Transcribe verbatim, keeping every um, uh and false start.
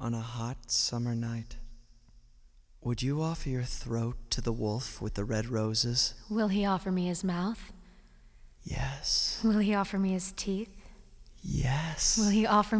On a hot summer night, would you offer your throat to the wolf with the red roses? Will he offer me his mouth? Yes. Will he offer me his teeth? Yes. Will he offer